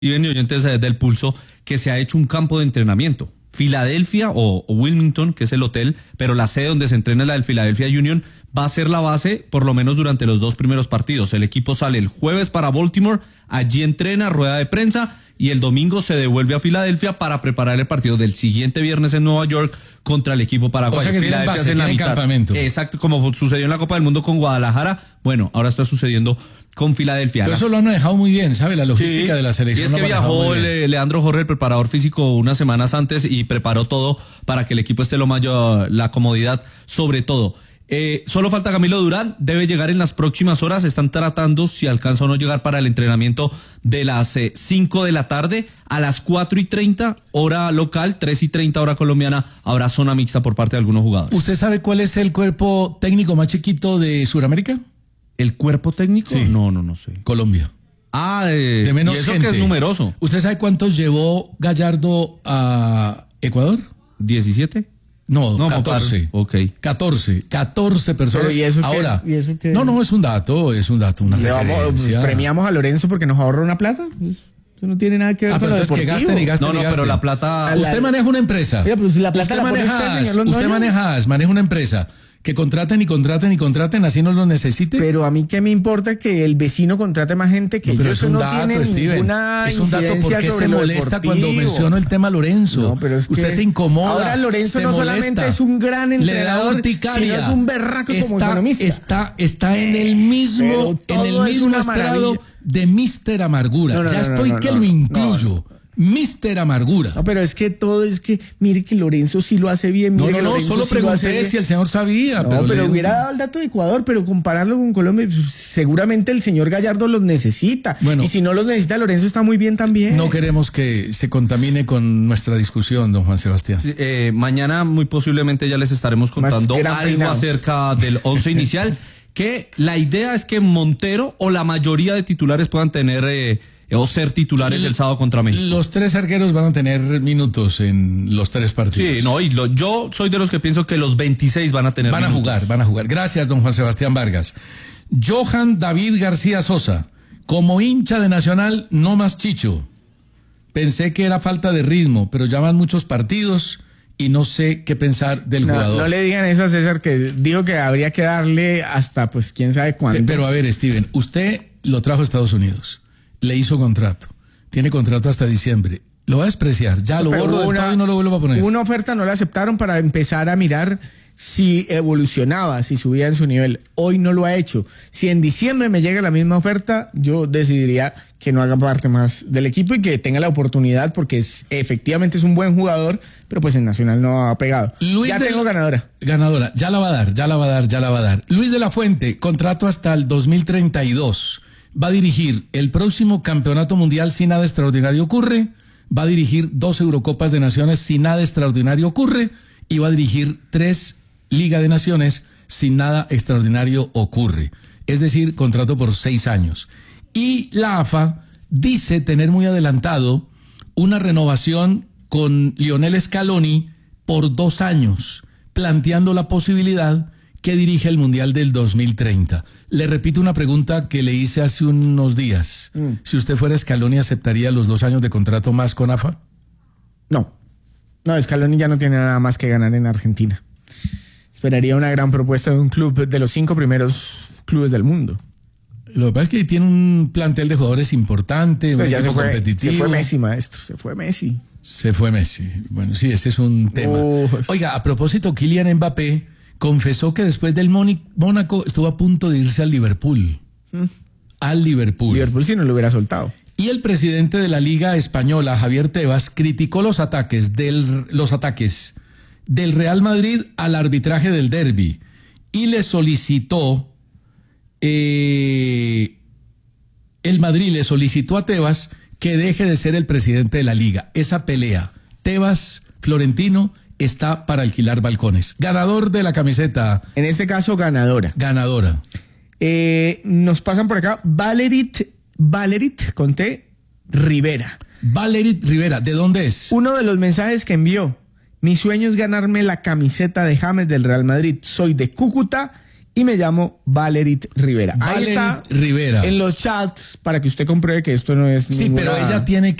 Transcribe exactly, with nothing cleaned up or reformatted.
Y ven, oyentes del Pulso, que se ha hecho un campo de entrenamiento. Filadelfia o, o Wilmington, que es el hotel, pero la sede donde se entrena es la del Philadelphia Union, va a ser la base por lo menos durante los dos primeros partidos. El equipo sale el jueves para Baltimore, allí entrena, rueda de prensa, y el domingo se devuelve a Filadelfia para preparar el partido del siguiente viernes en Nueva York contra el equipo paraguayo. O sea que Filadelfia base, en la mitad. Campamento. Exacto, como sucedió en la Copa del Mundo con Guadalajara, bueno, ahora está sucediendo con Filadelfia. Pero eso lo han manejado muy bien, ¿sabe? La logística sí, de la selección. Y es que viajó Le, Leandro Jorge, el preparador físico, unas semanas antes y preparó todo para que el equipo esté lo mayor, la comodidad sobre todo. Eh, solo falta Camilo Durán, debe llegar en las próximas horas, están tratando si alcanza o no llegar para el entrenamiento de las eh, cinco de la tarde, a las cuatro y treinta, hora local, tres y treinta, hora colombiana, habrá zona mixta por parte de algunos jugadores. ¿Usted sabe cuál es el cuerpo técnico más chiquito de Sudamérica? ¿El cuerpo técnico? Sí. No, no, no sé. Colombia. Ah, de, de menos y eso gente. Que es numeroso. ¿Usted sabe cuántos llevó Gallardo a Ecuador? ¿diecisiete? No, no catorce. Ok. catorce. catorce personas. Pero ¿y eso Ahora, qué, ¿y eso qué? no, no, es un dato, es un dato, una referencia. Vamos, premiamos a Lorenzo porque nos ahorra una plata. Eso no tiene nada que ver ah, con pero lo entonces deportivo. que gasten y gasten No, no, y gasten. pero la plata... Usted la... maneja una empresa. Oye, pues la plata usted la maneja, usted, señor, usted no maneja, maneja una empresa. Que contraten y contraten y contraten, así no lo necesite. Pero a mí qué me importa que el vecino contrate más gente que no, pero yo. es Eso un no dato, tiene Steven. ninguna Es un dato incidencia porque sobre se lo molesta deportivo. cuando menciono el tema Lorenzo. No, pero es Usted que se incomoda. Ahora Lorenzo se no molesta. solamente es un gran entrenador, sino es un berraco está, como economista. Está, está en el mismo, en el mismo estrado de mister Amargura. No, no, ya no, estoy no, no, que no, lo no, incluyo. no, no. mister Amargura. No, pero es que todo es que, mire que Lorenzo sí lo hace bien. Mire no, no, que no, Lorenzo solo sí lo hace pregunté bien. si el señor sabía. No, pero, pero le... hubiera dado el dato de Ecuador, pero compararlo con Colombia, pues, seguramente el señor Gallardo los necesita. Bueno, y si no los necesita, Lorenzo está muy bien también. No queremos que se contamine con nuestra discusión, don Juan Sebastián. Sí, eh, mañana muy posiblemente ya les estaremos contando algo peinado. acerca del once inicial, que la idea es que Montero o la mayoría de titulares puedan tener... Eh, o ser titulares el sábado contra México. Los tres arqueros van a tener minutos en los tres partidos. Sí, no, y lo, yo soy de los que pienso que los veintiséis van a tener Van minutos. a jugar, van a jugar. Gracias, don Juan Sebastián Vargas. Johan David García Sosa, como hincha de Nacional, no más Chicho. Pensé que era falta de ritmo, pero ya van muchos partidos y no sé qué pensar del no, jugador. No le digan eso a César, que dijo que habría que darle hasta, pues, quién sabe cuándo. Pero a ver, Steven, usted lo trajo a Estados Unidos. Le hizo contrato. Tiene contrato hasta diciembre. Lo va a despreciar. Ya lo Pero borro del una, todo y no lo vuelvo a poner. Una oferta no la aceptaron para empezar a mirar si evolucionaba, si subía en su nivel. Hoy no lo ha hecho. Si en diciembre me llega la misma oferta, yo decidiría que no haga parte más del equipo y que tenga la oportunidad, porque es, efectivamente es un buen jugador, pero pues en Nacional no ha pegado. Luis ya de tengo la... ganadora. Ganadora. Ya la va a dar, ya la va a dar, ya la va a dar. Luis de la Fuente, contrato hasta el dos mil treinta y dos. Va a dirigir el próximo campeonato mundial si nada extraordinario ocurre, va a dirigir dos Eurocopas de Naciones si nada extraordinario ocurre y va a dirigir tres Liga de Naciones si nada extraordinario ocurre. Es decir, contrato por seis años. Y la A F A dice tener muy adelantado una renovación con Lionel Scaloni por dos años, planteando la posibilidad que dirige el Mundial del dos mil treinta. Le repito una pregunta que le hice hace unos días. Mm. Si usted fuera Scaloni, ¿aceptaría los dos años de contrato más con A F A? No. No, Scaloni ya no tiene nada más que ganar en Argentina. Esperaría una gran propuesta de un club de los cinco primeros clubes del mundo. Lo que pasa es que tiene un plantel de jugadores importante, un ya se fue, competitivo. Se fue Messi, maestro, se fue Messi. Se fue Messi. Bueno, sí, ese es un tema. Oh. Oiga, a propósito, Kylian Mbappé confesó que después del Mónaco estuvo a punto de irse al Liverpool. ¿Mm? Al Liverpool. Liverpool si no lo hubiera soltado. Y el presidente de la Liga Española, Javier Tebas, criticó los ataques del, los ataques del Real Madrid al arbitraje del derbi y le solicitó, eh, el Madrid le solicitó a Tebas que deje de ser el presidente de la Liga. Esa pelea, Tebas, Florentino, está para alquilar balcones. Ganador de la camiseta. En este caso, ganadora. Ganadora. Eh, nos pasan por acá Valerit, Valerit, conté, Rivera. Valerit Rivera, ¿de dónde es? Uno de los mensajes que envió. Mi sueño es ganarme la camiseta de James del Real Madrid. Soy de Cúcuta y me llamo Valerit Rivera. Ahí Valerit está Rivera. en los chats para que usted compruebe que esto no es Sí, ninguna... pero ella tiene